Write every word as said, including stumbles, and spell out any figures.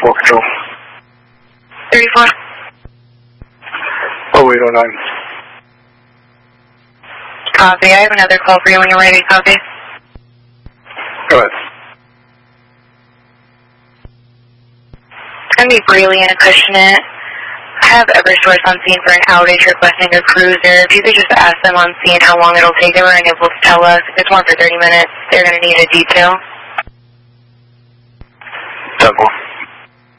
thirty-four control. thirty-four. oh eight oh nine. Copy. I have another call for you when you're ready. Copy. Go ahead. It's going to be Braley and Acushnet. I have Eversource on scene for an outage requesting a cruiser. If you could just ask them on scene how long it'll take, they were unable to tell us. If it's more for thirty minutes, they're going to need a detail. ten four.